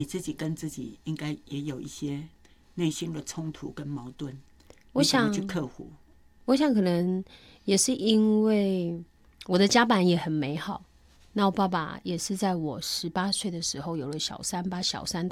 你自己跟自己应该也有一些内心的冲突跟矛盾， 我想你怎么去克服？ 我想可能也是因为我的家版也很美好，那我爸爸也是在我18岁的时候有了小三，把小三